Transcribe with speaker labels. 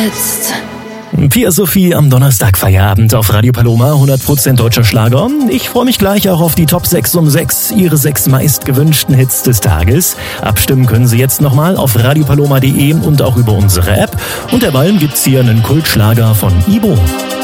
Speaker 1: jetzt.
Speaker 2: Pia Sophie am Donnerstag Feierabend auf Radio Paloma, 100% deutscher Schlager. Ich freue mich gleich auch auf die Top 6 um 6, Ihre 6 meistgewünschten Hits des Tages. Abstimmen können Sie jetzt nochmal auf radiopaloma.de und auch über unsere App. Und derweil gibt's hier einen Kultschlager von Ibo.